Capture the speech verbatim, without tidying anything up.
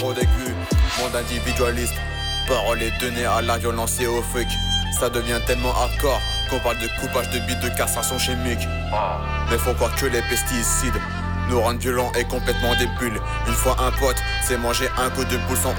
trop déclus. Monde individualiste, parole est donnée à la violence et au fric. Ça devient tellement hardcore qu'on parle de coupage de bites de castration chimique. Mais faut croire que les pesticides nous rendent violents et complètement débiles. Une fois un pote, c'est manger un coup de boule sans